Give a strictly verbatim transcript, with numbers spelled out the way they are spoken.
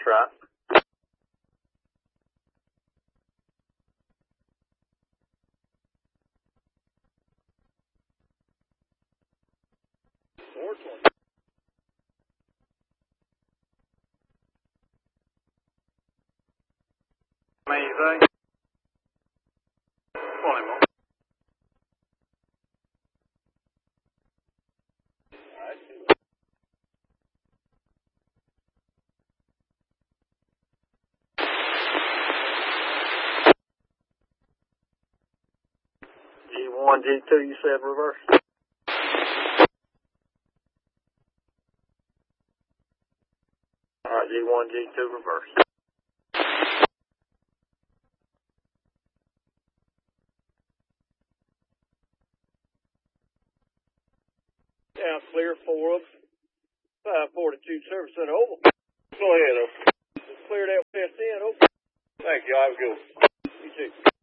right. four twenty. Anything? twenty more. G one, G two, you said reverse. Alright, G one, G two, reverse. Yeah, clear four of five forty-two service center over. Go ahead, over. Just clear that west end, over. Thank you, I have a good one. You too.